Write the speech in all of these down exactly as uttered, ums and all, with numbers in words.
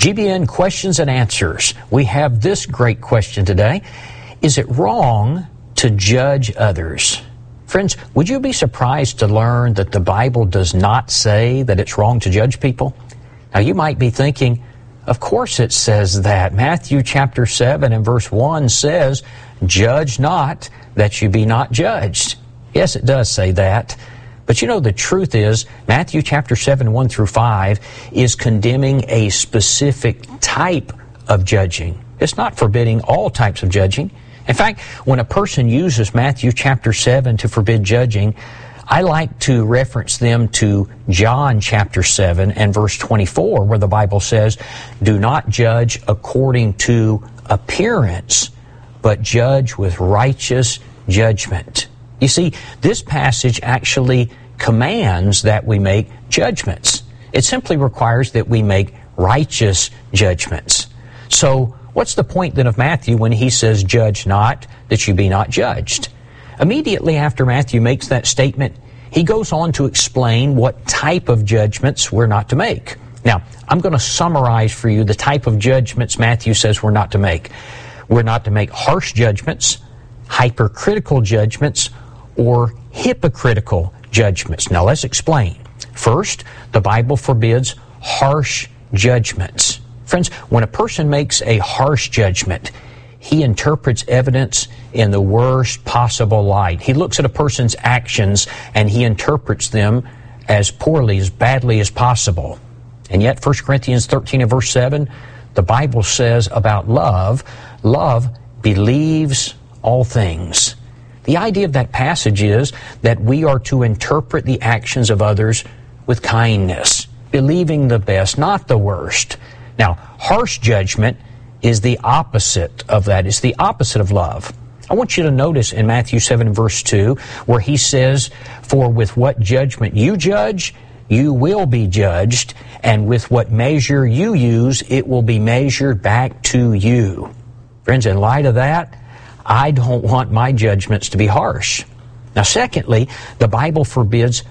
G B N Questions and Answers. We have this great question today. Is it wrong to judge others? Friends, would you be surprised to learn that the Bible does not say that it's wrong to judge people? Now, you might be thinking, of course it says that. Matthew chapter seven and verse one says, "Judge not, that you be not judged." Yes, it does say that. But you know, the truth is, Matthew chapter seven, one through five, is condemning a specific type of judging. It's not forbidding all types of judging. In fact, when a person uses Matthew chapter seven to forbid judging, I like to reference them to John chapter seven and verse twenty-four, where the Bible says, "Do not judge according to appearance, but judge with righteous judgment." You see, this passage actually commands that we make judgments. It simply requires that we make righteous judgments. So, what's the point then of Matthew when he says, "Judge not, that you be not judged"? Immediately after Matthew makes that statement, he goes on to explain what type of judgments we're not to make. Now, I'm going to summarize for you the type of judgments Matthew says we're not to make. We're not to make harsh judgments, hypercritical judgments, or hypocritical judgments. Now, let's explain. First, the Bible forbids harsh judgments. Friends, when a person makes a harsh judgment, he interprets evidence in the worst possible light. He looks at a person's actions and he interprets them as poorly, as badly as possible. And yet, First Corinthians thirteen and verse seven, the Bible says about love, love believes all things. The idea of that passage is that we are to interpret the actions of others with kindness, believing the best, not the worst. Now, harsh judgment is the opposite of that. It's the opposite of love. I want you to notice in Matthew seven verse two, where he says, "For with what judgment you judge, you will be judged, and with what measure you use, it will be measured back to you." Friends, in light of that, I don't want my judgments to be harsh. Now, secondly, the Bible forbids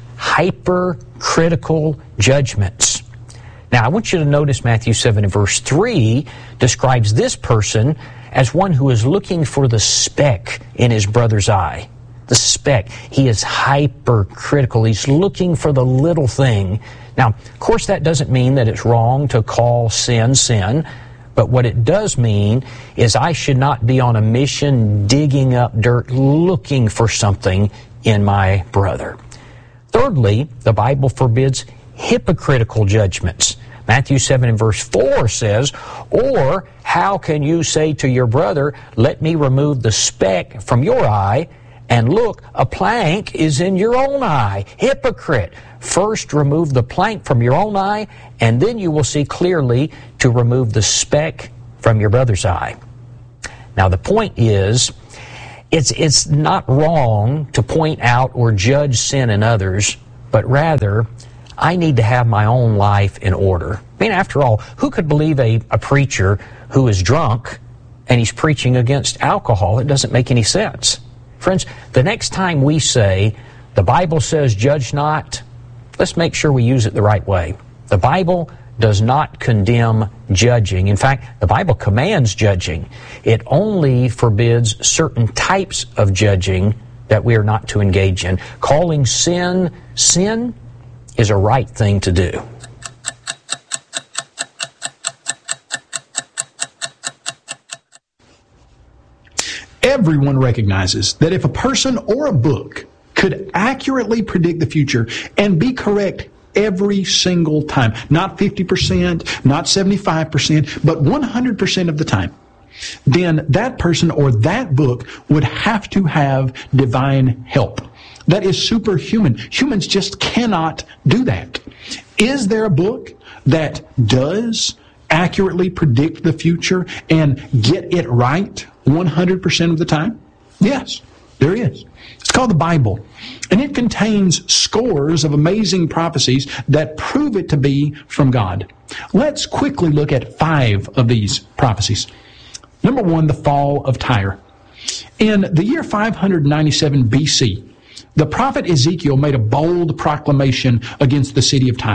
hypercritical judgments. Now, I want you to notice Matthew seven and verse three describes this person as one who is looking for the speck in his brother's eye. The speck. He is hypercritical. He's looking for the little thing. Now, of course, that doesn't mean that it's wrong to call sin sin. But what it does mean is I should not be on a mission digging up dirt looking for something in my brother. Thirdly, the Bible forbids hypocritical judgments. Matthew seven and verse four says, "Or how can you say to your brother, 'Let me remove the speck from your eye,' and look, a plank is in your own eye? Hypocrite! First remove the plank from your own eye, and then you will see clearly to remove the speck from your brother's eye." Now, the point is, it's, it's not wrong to point out or judge sin in others, but rather, I need to have my own life in order. I mean, after all, who could believe a, a preacher who is drunk and he's preaching against alcohol? It doesn't make any sense. Friends, the next time we say, the Bible says judge not, let's make sure we use it the right way. The Bible does not condemn judging. In fact, the Bible commands judging. It only forbids certain types of judging that we are not to engage in. Calling sin, sin is a right thing to do. Everyone recognizes that if a person or a book could accurately predict the future and be correct every single time, not fifty percent, not seventy-five percent, but one hundred percent of the time, then that person or that book would have to have divine help. That is superhuman. Humans just cannot do that. Is there a book that does accurately predict the future and get it right one hundred percent of the time? Yes, there is. It's called the Bible, and it contains scores of amazing prophecies that prove it to be from God. Let's quickly look at five of these prophecies. Number one, the fall of Tyre. In the year five hundred ninety-seven B C, the prophet Ezekiel made a bold proclamation against the city of Tyre.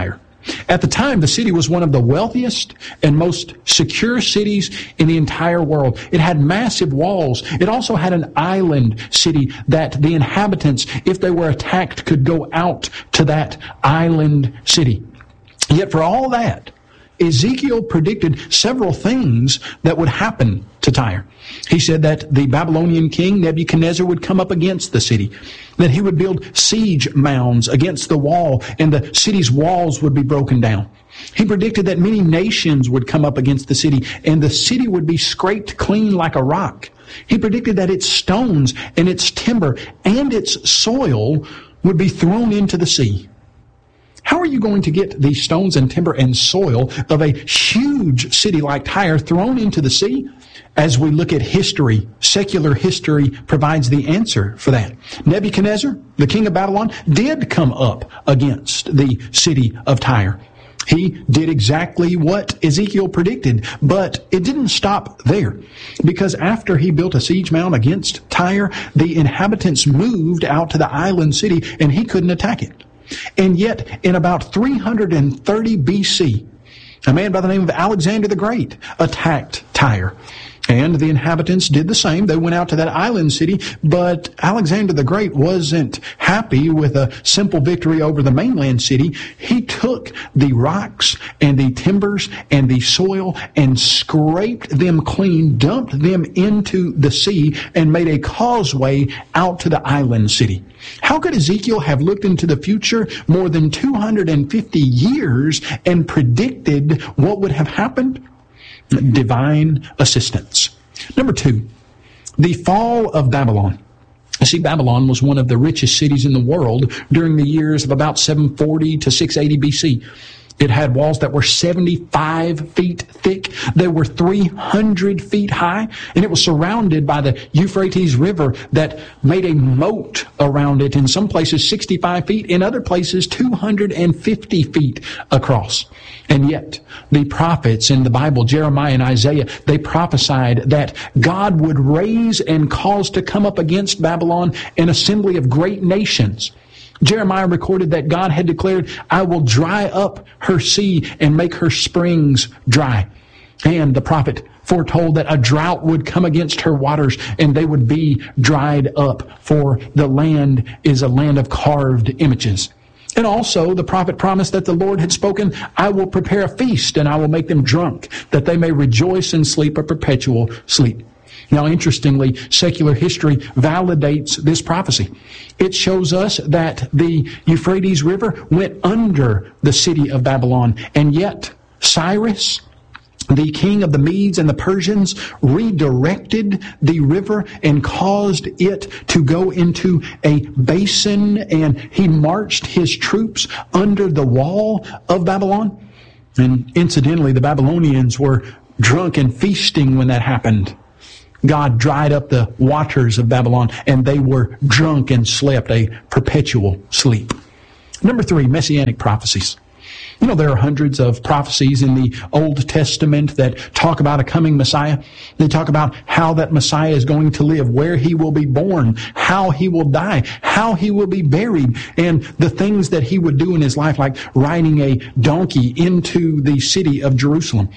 At the time, the city was one of the wealthiest and most secure cities in the entire world. It had massive walls. It also had an island city that the inhabitants, if they were attacked, could go out to that island city. Yet for all that, Ezekiel predicted several things that would happen to Tyre. He said that the Babylonian king Nebuchadnezzar would come up against the city, that he would build siege mounds against the wall, and the city's walls would be broken down. He predicted that many nations would come up against the city, and the city would be scraped clean like a rock. He predicted that its stones and its timber and its soil would be thrown into the sea. How are you going to get the stones and timber and soil of a huge city like Tyre thrown into the sea? As we look at history, secular history provides the answer for that. Nebuchadnezzar, the king of Babylon, did come up against the city of Tyre. He did exactly what Ezekiel predicted, but it didn't stop there. Because after he built a siege mound against Tyre, the inhabitants moved out to the island city and he couldn't attack it. And yet, in about three hundred thirty B C, a man by the name of Alexander the Great attacked Tyre. And the inhabitants did the same. They went out to that island city, but Alexander the Great wasn't happy with a simple victory over the mainland city. He took the rocks and the timbers and the soil and scraped them clean, dumped them into the sea, and made a causeway out to the island city. How could Ezekiel have looked into the future more than two hundred fifty years and predicted what would have happened? Divine assistance. Number two, the fall of Babylon. You see, Babylon was one of the richest cities in the world during the years of about seven forty to six eighty B C. It had walls that were seventy-five feet thick. They were three hundred feet high, and it was surrounded by the Euphrates River that made a moat around it, in some places sixty-five feet, in other places two hundred fifty feet across. And yet, the prophets in the Bible, Jeremiah and Isaiah, they prophesied that God would raise and cause to come up against Babylon an assembly of great nations. Jeremiah recorded that God had declared, I will dry up her sea and make her springs dry. And the prophet foretold that a drought would come against her waters and they would be dried up, for the land is a land of carved images. And also the prophet promised that the Lord had spoken, I will prepare a feast and I will make them drunk, that they may rejoice and sleep a perpetual sleep. Now, interestingly, secular history validates this prophecy. It shows us that the Euphrates River went under the city of Babylon, and yet Cyrus, the king of the Medes and the Persians, redirected the river and caused it to go into a basin, and he marched his troops under the wall of Babylon. And incidentally, the Babylonians were drunk and feasting when that happened. God dried up the waters of Babylon, and they were drunk and slept a perpetual sleep. Number three, messianic prophecies. You know, there are hundreds of prophecies in the Old Testament that talk about a coming Messiah. They talk about how that Messiah is going to live, where he will be born, how he will die, how he will be buried, and the things that he would do in his life, like riding a donkey into the city of Jerusalem.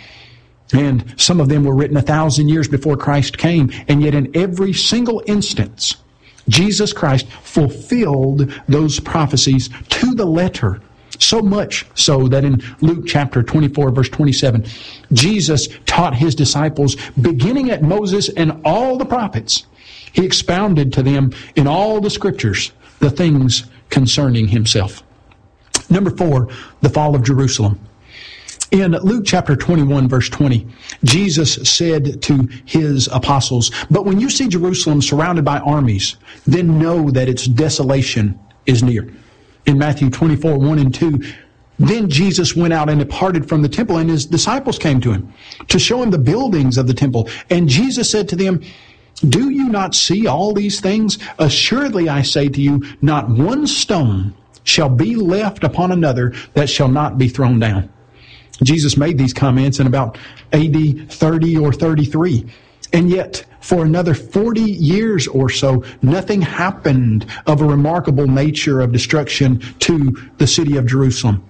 And some of them were written a thousand years before Christ came. And yet in every single instance, Jesus Christ fulfilled those prophecies to the letter. So much so that in Luke chapter twenty-four, verse twenty-seven, Jesus taught his disciples, beginning at Moses and all the prophets, he expounded to them in all the scriptures the things concerning himself. Number four, the fall of Jerusalem. In Luke chapter twenty-one, verse twenty, Jesus said to his apostles, but when you see Jerusalem surrounded by armies, then know that its desolation is near. In Matthew twenty-four, one and two, then Jesus went out and departed from the temple, and his disciples came to him to show him the buildings of the temple. And Jesus said to them, do you not see all these things? Assuredly I say to you, not one stone shall be left upon another that shall not be thrown down. Jesus made these comments in about A D thirty or thirty-three. And yet, for another forty years or so, nothing happened of a remarkable nature of destruction to the city of Jerusalem.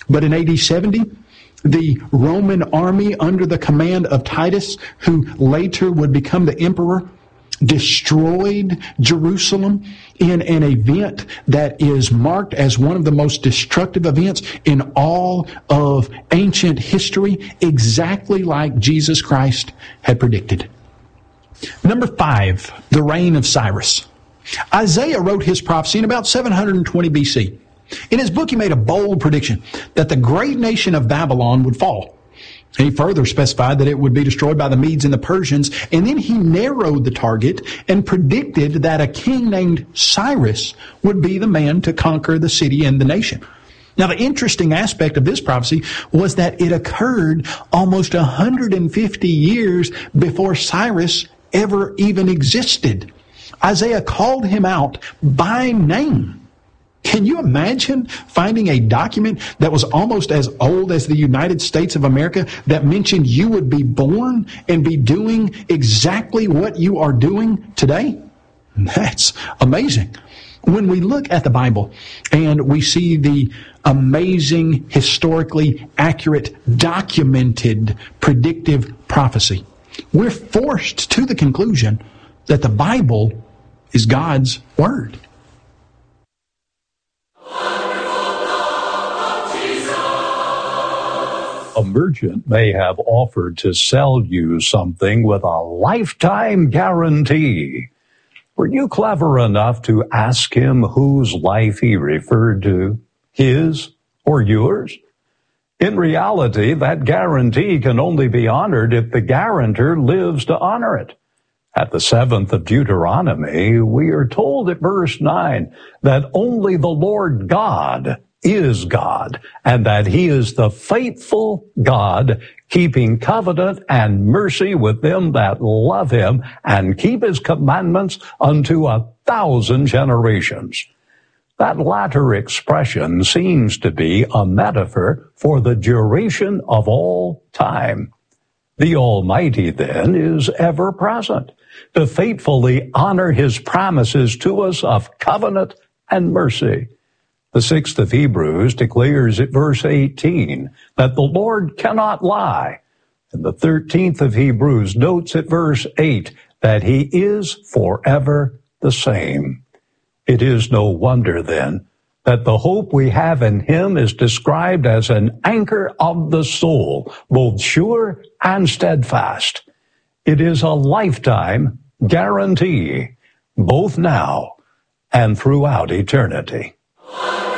But in A D seventy, the Roman army under the command of Titus, who later would become the emperor, destroyed Jerusalem in an event that is marked as one of the most destructive events in all of ancient history, exactly like Jesus Christ had predicted. Number five, the reign of Cyrus. Isaiah wrote his prophecy in about seven hundred twenty B C. In his book, he made a bold prediction that the great nation of Babylon would fall. He further specified that it would be destroyed by the Medes and the Persians, and then he narrowed the target and predicted that a king named Cyrus would be the man to conquer the city and the nation. Now, the interesting aspect of this prophecy was that it occurred almost one hundred fifty years before Cyrus ever even existed. Isaiah called him out by name. Can you imagine finding a document that was almost as old as the United States of America that mentioned you would be born and be doing exactly what you are doing today? That's amazing. When we look at the Bible and we see the amazing, historically accurate, documented, predictive prophecy, we're forced to the conclusion that the Bible is God's Word. A merchant may have offered to sell you something with a lifetime guarantee. Were you clever enough to ask him whose life he referred to, his or yours? In reality, that guarantee can only be honored if the guarantor lives to honor it. At the seventh of Deuteronomy, we are told at verse nine that only the Lord God is God, and that he is the faithful God, keeping covenant and mercy with them that love him and keep his commandments unto a thousand generations. That latter expression seems to be a metaphor for the duration of all time. The Almighty, then, is ever present to faithfully honor his promises to us of covenant and mercy. The sixth of Hebrews declares at verse eighteen that the Lord cannot lie. And the thirteenth of Hebrews notes at verse eight that he is forever the same. It is no wonder, then, that the hope we have in him is described as an anchor of the soul, both sure and steadfast. It is a lifetime guarantee, both now and throughout eternity.